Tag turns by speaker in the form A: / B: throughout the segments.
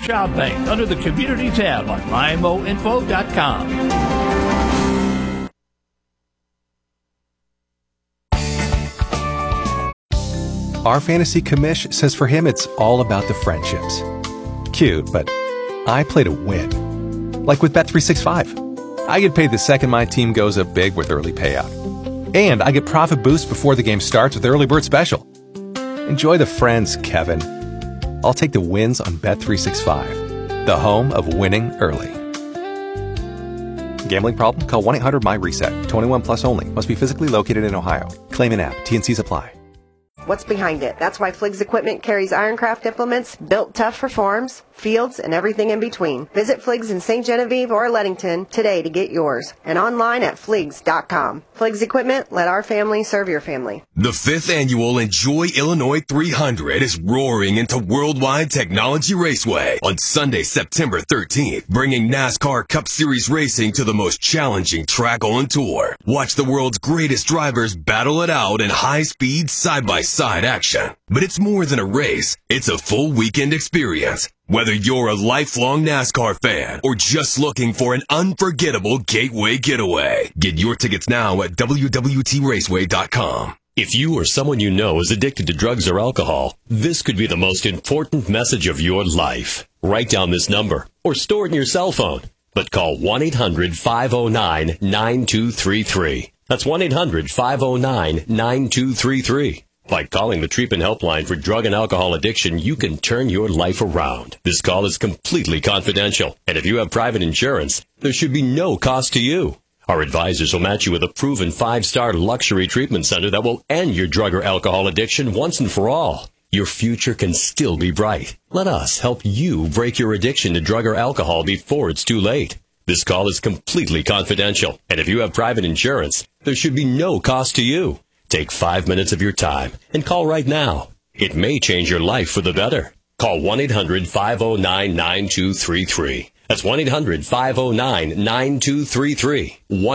A: Job Bank under the Community tab on IMOinfo.com.
B: Our fantasy commish says for him it's all about the friendships. Cute, but I play to win. Like with Bet365. I get paid the second my team goes up big with early payout. And I get profit boost before the game starts with Early Bird Special. Enjoy the friends, Kevin. I'll take the wins on Bet365, the home of winning early. Gambling problem? Call 1-800-MY-RESET. 21 plus only. Must be physically located in Ohio. Claim in app. T&Cs apply.
C: What's behind it? That's why Fliggs Equipment carries Ironcraft implements built tough for farms, fields, and everything in between. Visit Fliggs in St. Genevieve or Leadington today to get yours, and online at Fliggs.com. Fliggs Equipment, let our family serve your family.
D: The 5th annual Enjoy Illinois 300 is roaring into Worldwide Technology Raceway on Sunday, September 13th, bringing NASCAR Cup Series racing to the most challenging track on tour. Watch the world's greatest drivers battle it out in high-speed, side-by-side action. But it's more than a race. It's a full weekend experience. Whether you're a lifelong NASCAR fan or just looking for an unforgettable gateway getaway, get your tickets now at www.raceway.com. If you or someone you know is addicted to drugs or alcohol, this could be the most important message of your life. Write down this number or store it in your cell phone. But call 1-800-509-9233. That's 1-800-509-9233. By calling the treatment helpline for drug and alcohol addiction, you can turn your life around. This call is completely confidential, and if you have private insurance, there should be no cost to you. Our advisors will match you with a proven 5-star luxury treatment center that will end your drug or alcohol addiction once and for all. Your future can still be bright. Let us help you break your addiction to drug or alcohol before it's too late. This call is completely confidential, and if you have private insurance, there should be no cost to you. Take 5 minutes of your time and call right now. It may change your life for the better. Call 1-800-509-9233. That's 1-800-509-9233.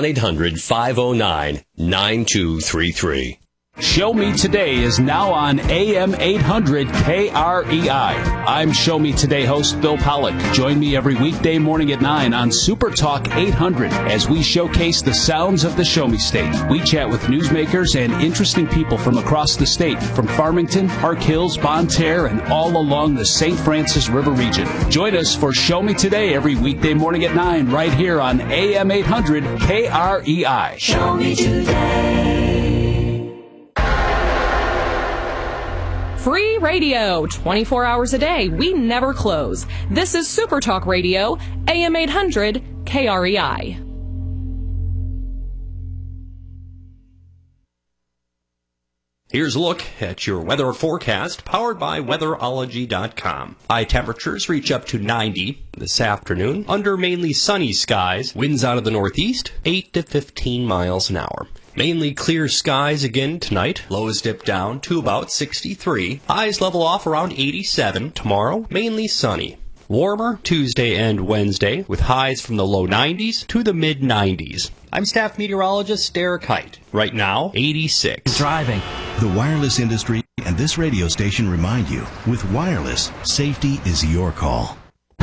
D: 1-800-509-9233.
E: Show Me Today is now on AM 800 KREI. I'm Show Me Today host Bill Pollock. Join me every weekday morning at 9 on Super Talk 800 as we showcase the sounds of the Show Me State. We chat with newsmakers and interesting people from across the state, from Farmington, Park Hills, Bonne Terre, and all along the St. Francis River region. Join us for Show Me Today every weekday morning at 9 right here on AM 800 KREI.
F: Show Me Today.
G: Free radio, 24 hours a day. We never close. This is Super Talk Radio, AM 800 KREI.
H: Here's a look at your weather forecast, powered by weatherology.com. High temperatures reach up to 90 this afternoon, under mainly sunny skies. Winds out of the northeast, 8 to 15 miles an hour. Mainly clear skies again tonight. Lows dip down to about 63. Highs level off around 87. Tomorrow, mainly sunny. Warmer Tuesday and Wednesday, with highs from the low 90s to the mid 90s. I'm staff meteorologist Derek Height. Right now, 86.
I: Driving. The wireless industry and this radio station remind you, with wireless, safety is your call.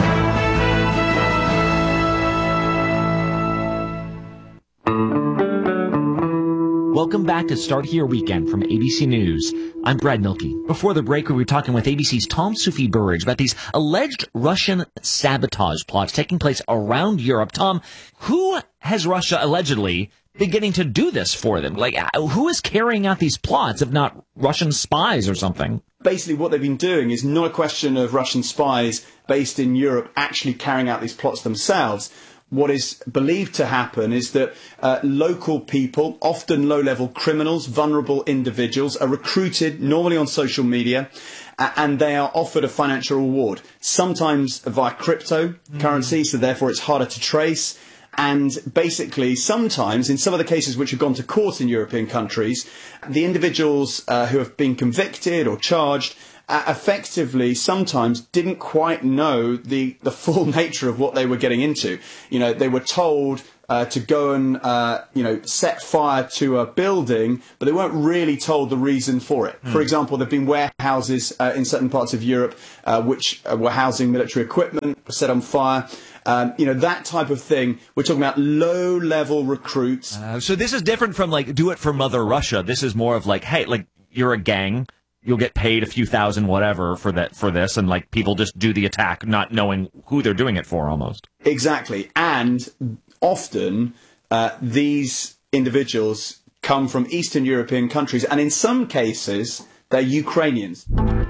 J: Welcome back to Start Here Weekend from ABC News. I'm Brad Milkey. Before the break, we were talking with ABC's Tom Sufi Burridge about these alleged Russian sabotage plots taking place around Europe. Tom, who has Russia allegedly beginning to do this for them? Like, who is carrying out these plots, if not Russian spies or something?
K: Basically, what they've been doing is not a question of Russian spies based in Europe actually carrying out these plots themselves. What is believed to happen is that local people, often low-level criminals, vulnerable individuals, are recruited normally on social media, and they are offered a financial reward, sometimes via cryptocurrency, so therefore it's harder to trace. And basically, sometimes, in some of the cases which have gone to court in European countries, the individuals who have been convicted or charged effectively sometimes didn't quite know the full nature of what they were getting into. You know, they were told to go and set fire to a building, but they weren't really told the reason for it. For example, there have been warehouses in certain parts of Europe which were housing military equipment, set on fire. That type of thing. We're talking about low-level recruits.
J: So this is different from, like, do it for Mother Russia. This is more of like, hey, like, you're a gang. You'll get paid a few thousand whatever for this, and, like, people just do the attack not knowing who they're doing it for, almost.
K: Exactly. And often these individuals come from Eastern European countries, and in some cases, they're Ukrainians.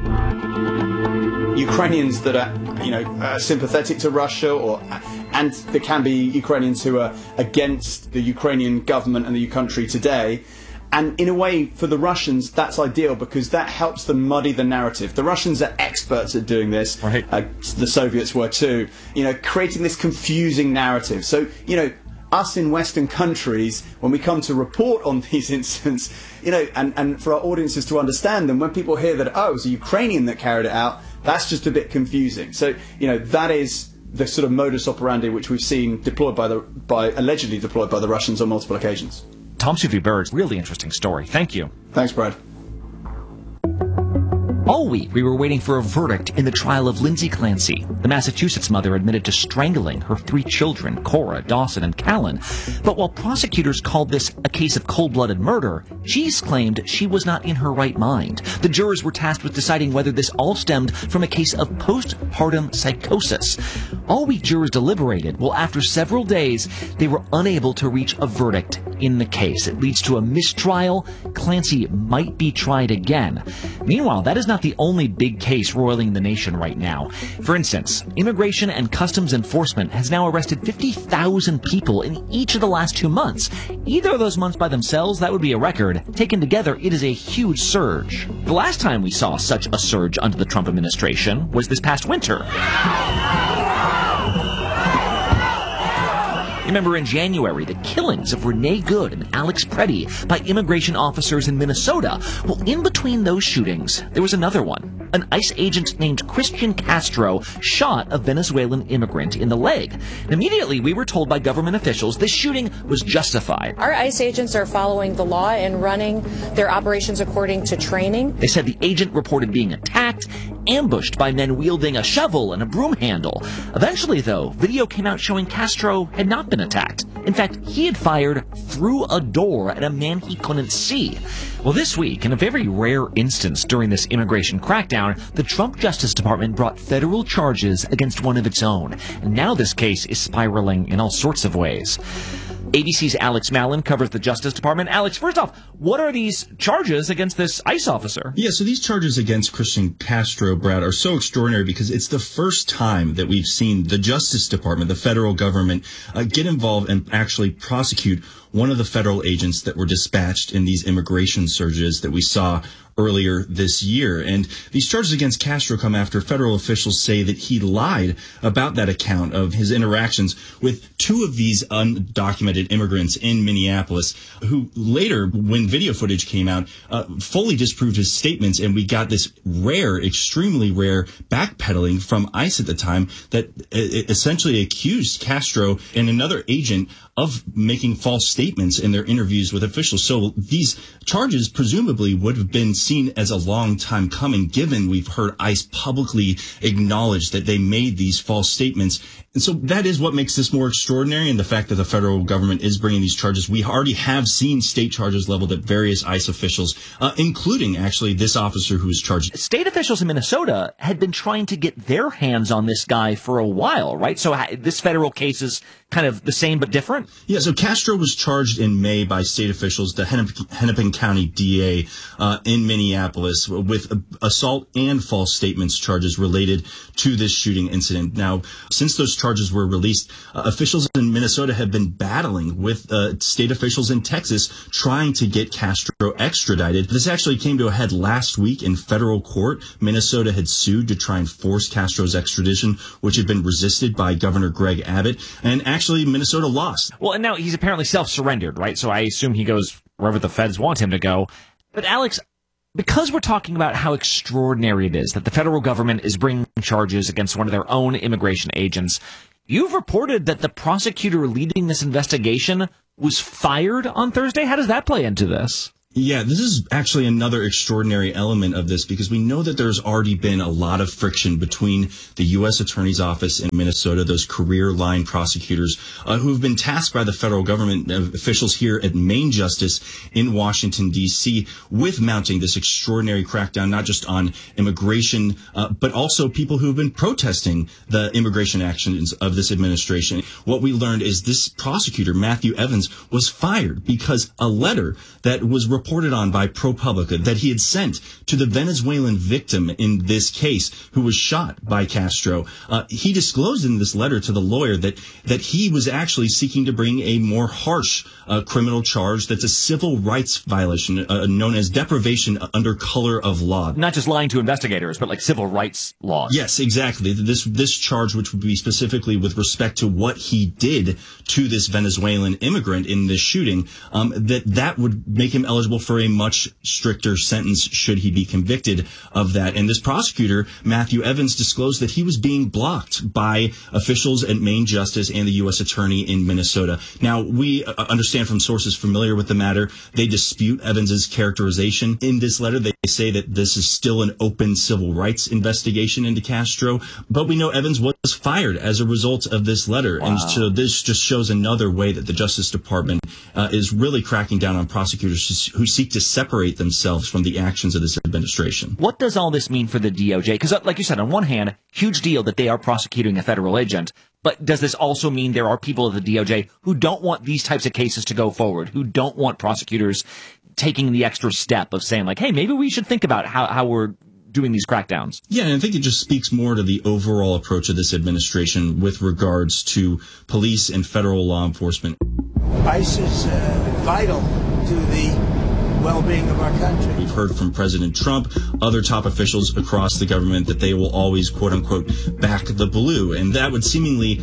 K: Ukrainians that are, sympathetic to Russia, and there can be Ukrainians who are against the Ukrainian government and the country today. And in a way, for the Russians, that's ideal because that helps them muddy the narrative. The Russians are experts at doing this.
J: Right.
K: The Soviets were too. Creating this confusing narrative. So, us in Western countries, when we come to report on these incidents, and for our audiences to understand them, when people hear that, it was a Ukrainian that carried it out, that's just a bit confusing. So, that is the sort of modus operandi which we've seen allegedly deployed by the Russians on multiple occasions.
J: Tom Sufi Burge, really interesting story. Thank you.
K: Thanks, Brad.
J: All week, we were waiting for a verdict in the trial of Lindsay Clancy. The Massachusetts mother admitted to strangling her 3 children, Cora, Dawson, and Callan. But while prosecutors called this a case of cold-blooded murder, she's claimed she was not in her right mind. The jurors were tasked with deciding whether this all stemmed from a case of postpartum psychosis. All week, jurors deliberated. Well, after several days, they were unable to reach a verdict in the case. It leads to a mistrial. Clancy might be tried again. Meanwhile, that is not the only big case roiling the nation right now. For instance, Immigration and Customs Enforcement has now arrested 50,000 people in each of the last 2 months. Either of those months by themselves, that would be a record. Taken together, it is a huge surge. The last time we saw such a surge under the Trump administration was this past winter. Remember in January, the killings of Renee Good and Alex Preddy by immigration officers in Minnesota. Well, in between those shootings, there was another one. An ICE agent named Christian Castro shot a Venezuelan immigrant in the leg. And immediately, we were told by government officials this shooting was justified.
L: Our ICE agents are following the law and running their operations according to training.
J: They said the agent reported being attacked, ambushed by men wielding a shovel and a broom handle. Eventually, though, video came out showing Castro had not been attacked. In fact, he had fired through a door at a man he couldn't see. Well, this week, in a very rare instance during this immigration crackdown, the Trump Justice Department brought federal charges against one of its own. And now this case is spiraling in all sorts of ways. ABC's Alex Mallon covers the Justice Department. Alex, first off, what are these charges against this ICE officer?
M: Yeah, so these charges against Christian Castro, Brad, are so extraordinary because it's the first time that we've seen the Justice Department, the federal government, get involved and actually prosecute one of the federal agents that were dispatched in these immigration surges that we saw earlier this year. And these charges against Castro come after federal officials say that he lied about that account of his interactions with 2 of these undocumented immigrants in Minneapolis, who later, when video footage came out, fully disproved his statements. And we got this extremely rare backpedaling from ICE at the time that essentially accused Castro and another agent of making false statements in their interviews with officials. So these charges presumably would have been seen as a long time coming, given we've heard ICE publicly acknowledge that they made these false statements. And so that is what makes this more extraordinary, and the fact that the federal government is bringing these charges. We already have seen state charges leveled at various ICE officials, including actually this officer who was charged.
J: State officials in Minnesota had been trying to get their hands on this guy for a while, right? So this federal case is kind of the same but different?
M: Yeah, so Castro was charged in May by state officials, the Hennepin County DA in Minneapolis, with assault and false statements charges related to this shooting incident. Now, since those charges were released, officials in Minnesota have been battling with state officials in Texas trying to get Castro extradited. This actually came to a head last week in federal court. Minnesota had sued to try and force Castro's extradition, which had been resisted by Governor Greg Abbott. And actually, Minnesota lost.
J: Well, and now he's apparently self-surrendered, right? So I assume he goes wherever the feds want him to go. But Alex, because we're talking about how extraordinary it is that the federal government is bringing charges against one of their own immigration agents, You've reported that the prosecutor leading this investigation was fired on Thursday. How does that play into this?
M: Yeah, this is actually another extraordinary element of this because we know that there's already been a lot of friction between the U.S. Attorney's Office in Minnesota, those career line prosecutors who've been tasked by the federal government officials here at Main Justice in Washington, D.C. with mounting this extraordinary crackdown, not just on immigration, but also people who've been protesting the immigration actions of this administration. What we learned is this prosecutor, Matthew Evans, was fired because a letter that was reported on by ProPublica that he had sent to the Venezuelan victim in this case who was shot by Castro. He disclosed in this letter to the lawyer that he was actually seeking to bring a more harsh criminal charge that's a civil rights violation known as deprivation under color of law.
J: Not just lying to investigators, but like civil rights laws.
M: Yes, exactly. This charge, which would be specifically with respect to what he did to this Venezuelan immigrant in this shooting, that would make him eligible for a much stricter sentence should he be convicted of that. And this prosecutor, Matthew Evans, disclosed that he was being blocked by officials at Main Justice and the U.S. Attorney in Minnesota. Now, we understand from sources familiar with the matter, they dispute Evans's characterization in this letter. They say that this is still an open civil rights investigation into Castro, but we know Evans was fired as a result of this letter. Wow. And so this just shows another way that the Justice Department is really cracking down on prosecutors who seek to separate themselves from the actions of this administration.
J: What does all this mean for the DOJ? Because like you said, on one hand, huge deal that they are prosecuting a federal agent. But does this also mean there are people at the DOJ who don't want these types of cases to go forward, who don't want prosecutors taking the extra step of saying, like, hey, maybe we should think about how we're doing these crackdowns?
M: Yeah, and I think it just speaks more to the overall approach of this administration with regards to police and federal law enforcement.
N: ICE is vital to the well-being of our country.
M: We've heard from President Trump, other top officials across the government, that they will always, quote unquote, back the blue. And that would seemingly,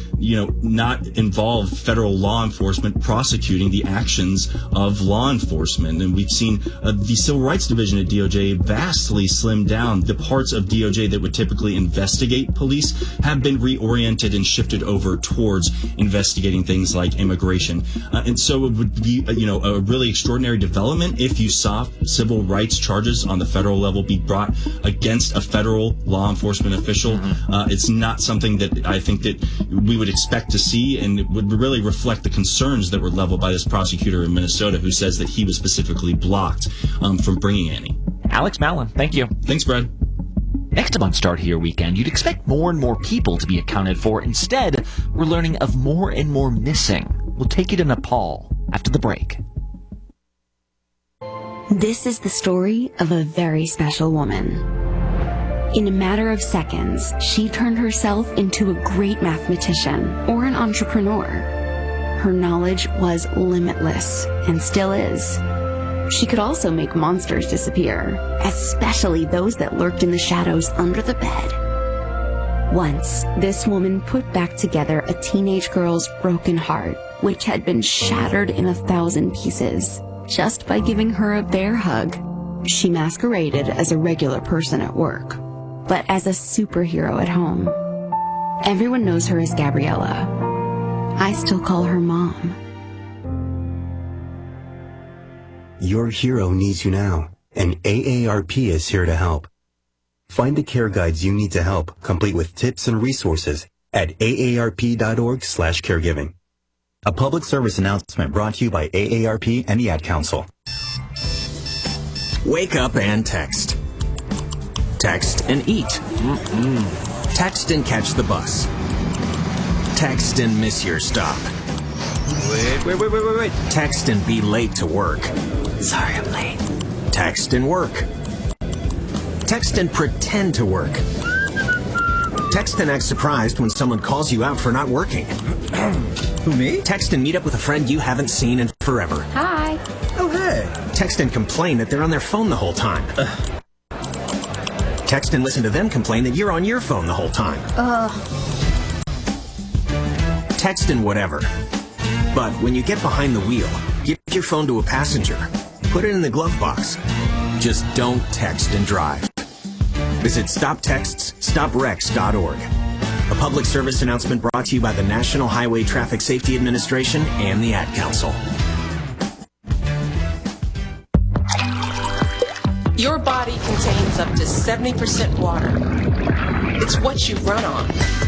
M: not involve federal law enforcement prosecuting the actions of law enforcement. And we've seen the Civil Rights Division at DOJ vastly slim down. The parts of DOJ that would typically investigate police have been reoriented and shifted over towards investigating things like immigration. And so it would be, a really extraordinary development if you saw civil rights charges on the federal level be brought against a federal law enforcement official. It's not something that I think that we would expect to see, and it would really reflect the concerns that were leveled by this prosecutor in Minnesota who says that he was specifically blocked from bringing any.
J: Alex Mallon, thank you.
M: Thanks, Brad.
J: Next up on Start Here Weekend, you'd expect more and more people to be accounted for. Instead, we're learning of more and more missing. We'll take you to Nepal after the break.
O: This is the story of a very special woman. In a matter of seconds, she turned herself into a great mathematician or an entrepreneur. Her knowledge was limitless and still is. She could also make monsters disappear, especially those that lurked in the shadows under the bed. Once, this woman put back together a teenage girl's broken heart, which had been shattered in 1,000 pieces. Just by giving her a bear hug. She masqueraded as a regular person at work, but as a superhero at home. Everyone knows her as Gabriella. I still call her Mom.
P: Your hero needs you now, and AARP is here to help. Find the care guides you need to help, complete with tips and resources at aarp.org/caregiving. A public service announcement brought to you by AARP and the Ad Council.
Q: Wake up and text. Text and eat. Text and catch the bus. Text and miss your stop. Wait. Text and be late to work.
O: Sorry, I'm late.
Q: Text and work. Text and pretend to work. Text and act surprised when someone calls you out for not working.
R: Who, me?
Q: Text and meet up with a friend you haven't seen in forever.
O: Hi.
R: Oh, hey.
Q: Text and complain that they're on their phone the whole time. Text and listen to them complain that you're on your phone the whole time. Text and whatever. But when you get behind the wheel, give your phone to a passenger. Put it in the glove box. Just don't text and drive. Visit StopTextsStopWrecks.org. A public service announcement brought to you by the National Highway Traffic Safety Administration and the Ad Council.
S: Your body contains up to 70% water. It's what you run on.